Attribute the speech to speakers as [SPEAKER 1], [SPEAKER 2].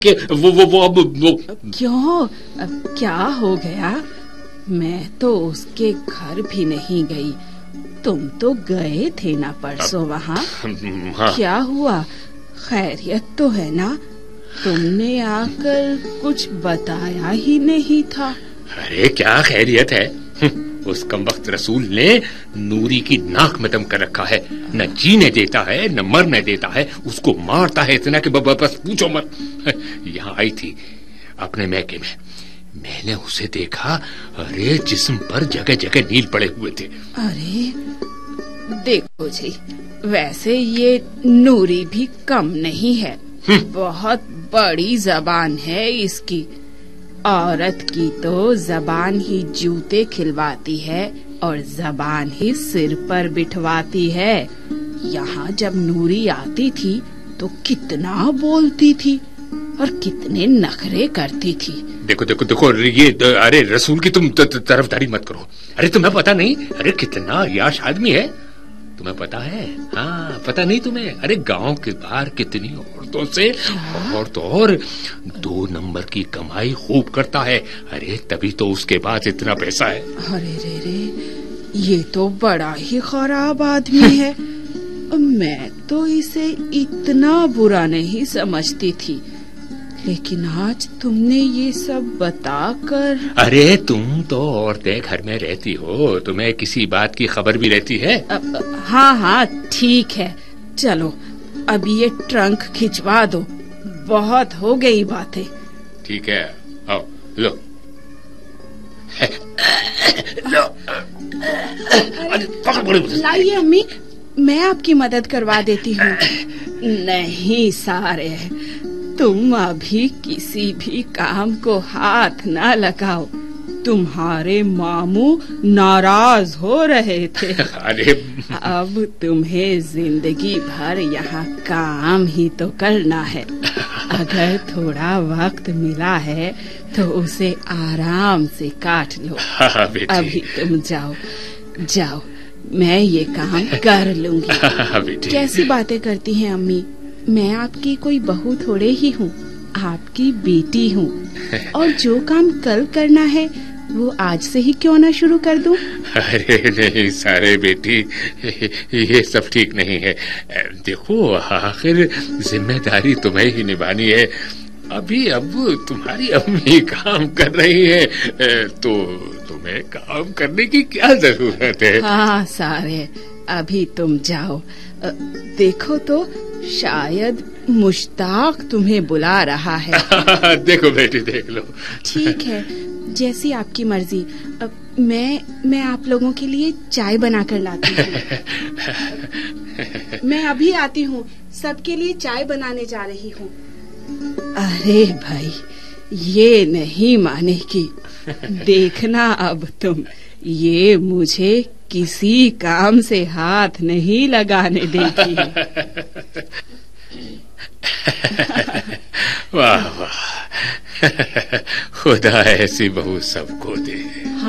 [SPEAKER 1] कि वो अब
[SPEAKER 2] क्यों, अब क्या हो गया? मैं तो उसके घर भी नहीं गई। तुम तो गए थे ना परसों वहाँ।
[SPEAKER 1] हाँ।
[SPEAKER 2] क्या हुआ? खैरियत तो है ना? तुमने आकर कुछ बताया ही नहीं था।
[SPEAKER 1] अरे क्या खैरियत है? उस कमबख्त रसूल ने नूरी की नाक में दम कर रखा है। न जीने देता है न मरने देता है, उसको मारता है इतना कि बस पूछो मत। यहाँ आई थी अपने मैके में, मैंने उसे देखा। अरे जिस्म पर जगह जगह नील पड़े हुए थे।
[SPEAKER 2] अरे देखो जी, वैसे ये नूरी भी कम नहीं है। बहुत बड़ी जबान है इसकी। औरत की तो जबान ही जूते खिलवाती है और जबान ही सिर पर बिठवाती है। यहाँ जब नूरी आती थी तो कितना बोलती थी और कितने नखरे करती थी।
[SPEAKER 1] देखो देखो देखो, ये अरे रसूल की तुम तरफदारी मत करो। अरे तुम्हें पता नहीं, अरे कितना याश आदमी है, तुम्हें पता है? हाँ, पता नहीं तुम्हें? अरे गांव के बाहर कितनी औरतों से और 2 नंबर की कमाई खूब करता है। अरे तभी तो उसके पास इतना पैसा है।
[SPEAKER 2] अरे रे, ये तो बड़ा ही खराब आदमी है। मैं तो इसे इतना बुरा नहीं समझती थी, लेकिन आज तुमने ये सब बताकर।
[SPEAKER 1] अरे तुम तो औरतें घर में रहती हो, तुम्हें किसी बात की खबर भी रहती है?
[SPEAKER 2] हाँ हाँ ठीक है, चलो अभी ये ट्रंक खिंचवा दो, बहुत हो गई बातें।
[SPEAKER 1] ठीक है, आओ लो। लो।
[SPEAKER 2] लाइए अम्मी, मैं आपकी मदद करवा देती हूँ। नहीं सारे, तुम अभी किसी भी काम को हाथ ना लगाओ। तुम्हारे मामू नाराज हो रहे थे।
[SPEAKER 1] अरे
[SPEAKER 2] अब तुम्हें जिंदगी भर यहाँ काम ही तो करना है। अगर थोड़ा वक्त मिला है तो उसे आराम से काट लो।
[SPEAKER 1] हाँ,
[SPEAKER 2] अभी तुम जाओ जाओ, मैं ये काम कर लूंगी।
[SPEAKER 1] हाँ,
[SPEAKER 2] कैसी बातें करती हैं अम्मी? मैं आपकी कोई बहू थोड़े ही हूँ, आपकी बेटी हूँ। और जो काम कल करना है वो आज से ही क्यों ना शुरू कर दूं?
[SPEAKER 1] अरे नहीं सारे बेटी, ये सब ठीक नहीं है। देखो आखिर जिम्मेदारी तुम्हें ही निभानी है। अभी अब तुम्हारी अम्मी काम कर रही है तो तुम्हें काम करने की क्या जरूरत है?
[SPEAKER 2] हाँ सारे, अभी तुम जाओ। देखो तो शायद मुश्ताक तुम्हें बुला रहा है।
[SPEAKER 1] देखो बेटी, देख लो।
[SPEAKER 2] ठीक है, जैसी आपकी मर्जी। मैं आप लोगों के लिए चाय बना कर लाती हूँ। मैं अभी आती हूँ, सबके लिए चाय बनाने जा रही हूँ। अरे भाई, ये नहीं मानेगी। देखना अब तुम, ये मुझे किसी काम से हाथ नहीं लगाने देगी।
[SPEAKER 1] वाह वाह, खुदा ऐसी बहू सबको